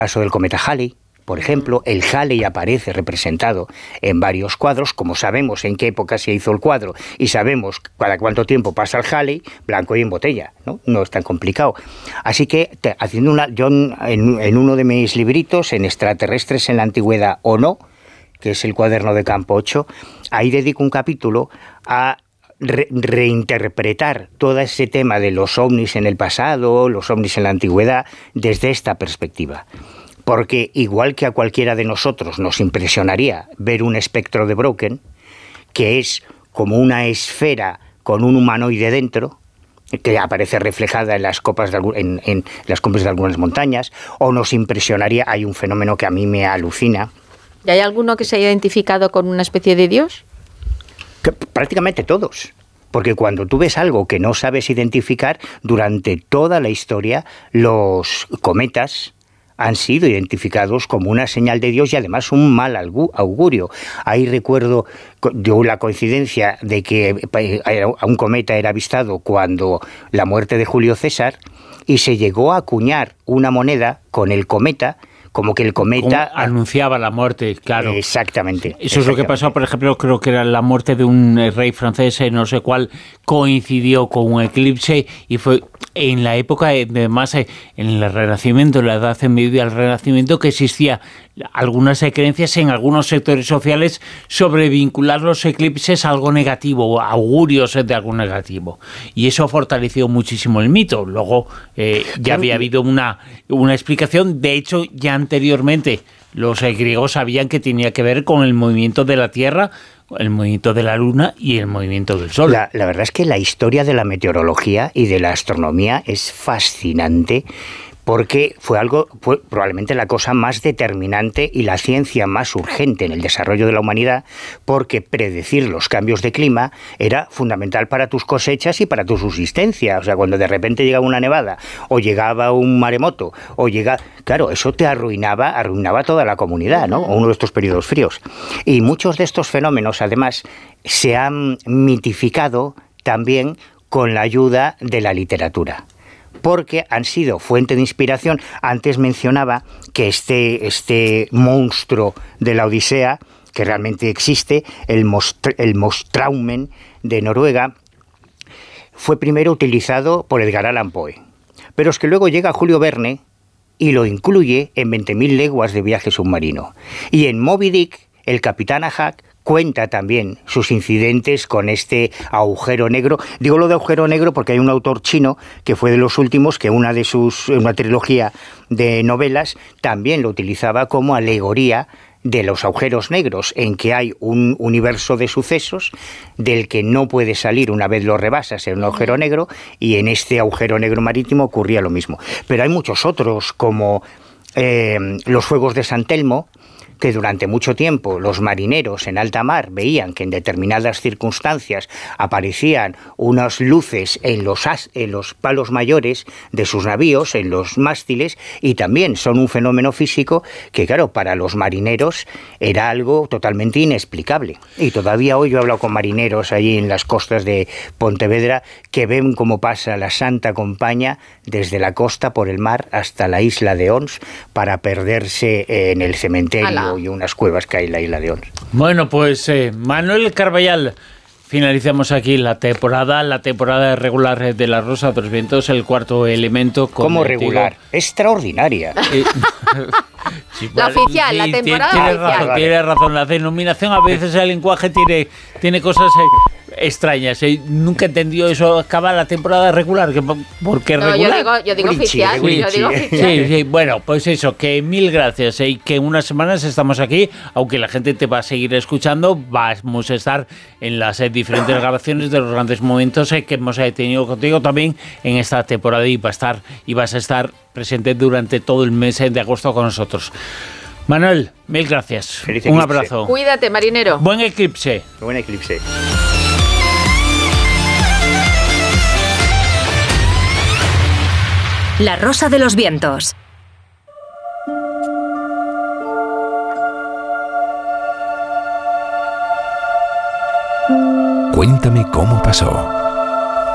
caso del cometa Halley, por ejemplo, el Halley aparece representado en varios cuadros. Como sabemos en qué época se hizo el cuadro y sabemos cada cuánto tiempo pasa el Halley, blanco y en botella, no es tan complicado. Así que, yo en uno de mis libritos, en Extraterrestres en la Antigüedad o no, que es el cuaderno de campo 8, ahí dedico un capítulo a reinterpretar todo ese tema de los ovnis en el pasado, los ovnis en la antigüedad, desde esta perspectiva. Porque igual que a cualquiera de nosotros nos impresionaría ver un espectro de Broken, que es como una esfera con un humanoide dentro, que aparece reflejada en las copas en las cumbres de algunas montañas, o nos impresionaría, hay un fenómeno que a mí me alucina. ¿Y hay alguno que se haya identificado con una especie de dios? Prácticamente todos. Porque cuando tú ves algo que no sabes identificar, durante toda la historia, los cometas han sido identificados como una señal de Dios y además un mal augurio. Ahí recuerdo yo la coincidencia de que un cometa era avistado cuando la muerte de Julio César y se llegó a acuñar una moneda con el cometa, como que el cometa anunciaba la muerte, claro. Exactamente. Eso es lo que pasó, por ejemplo, creo que era la muerte de un rey francés, no sé cuál, coincidió con un eclipse y fue en la época, además, en el Renacimiento, en la Edad Media, el Renacimiento, que existía algunas creencias en algunos sectores sociales sobre vincular los eclipses a algo negativo, augurios de algo negativo. Y eso fortaleció muchísimo el mito. Luego ya había habido una explicación. De hecho, ya anteriormente los griegos sabían que tenía que ver con el movimiento de la Tierra, el movimiento de la Luna y el movimiento del Sol. La verdad es que la historia de la meteorología y de la astronomía es fascinante, porque fue probablemente la cosa más determinante y la ciencia más urgente en el desarrollo de la humanidad, porque predecir los cambios de clima era fundamental para tus cosechas y para tu subsistencia. O sea, cuando de repente llegaba una nevada o llegaba un maremoto claro, eso te arruinaba toda la comunidad, ¿no? O uno de estos periodos fríos. Y muchos de estos fenómenos, además, se han mitificado también con la ayuda de la literatura, porque han sido fuente de inspiración. Antes mencionaba que este monstruo de la Odisea, que realmente existe, el Mostraumen de Noruega, fue primero utilizado por Edgar Allan Poe. Pero es que luego llega Julio Verne y lo incluye en 20.000 leguas de viaje submarino. Y en Moby Dick, el capitán Ahab cuenta también sus incidentes con este agujero negro. Digo lo de agujero negro porque hay un autor chino que fue de los últimos que una trilogía de novelas también lo utilizaba como alegoría de los agujeros negros, en que hay un universo de sucesos del que no puedes salir una vez lo rebasas en un agujero negro, y en este agujero negro marítimo ocurría lo mismo. Pero hay muchos otros, como los fuegos de San Telmo, que durante mucho tiempo los marineros en alta mar veían que en determinadas circunstancias aparecían unas luces en los palos mayores de sus navíos, en los mástiles, y también son un fenómeno físico que, claro, para los marineros era algo totalmente inexplicable. Y todavía hoy yo he hablado con marineros allí en las costas de Pontevedra que ven cómo pasa la Santa Compaña desde la costa por el mar hasta la isla de Ons para perderse en el cementerio y unas cuevas que hay en la isla de Ons. Bueno, pues Manuel Carballal, finalizamos aquí la temporada regular de La Rosa de los Vientos, el cuarto elemento. ¿Cómo regular? Extraordinaria. Sí, la oficial, la temporada oficial. Tiene razón, la denominación a veces el lenguaje tiene cosas extrañas. Nunca he entendido eso. Acaba la temporada regular. ¿Por qué regular? Yo digo oficial. Sí, bueno, pues eso, que mil gracias. Y que en unas semanas estamos aquí, aunque la gente te va a seguir escuchando. Vamos a estar en las diferentes grabaciones de los grandes momentos que hemos tenido contigo también en esta temporada, y vas a estar presente durante todo el mes de agosto con nosotros. Manuel, mil gracias. Feliz Un eclipse. abrazo. Cuídate, marinero. Buen eclipse. Buen eclipse. La Rosa de los Vientos. Cuéntame cómo pasó.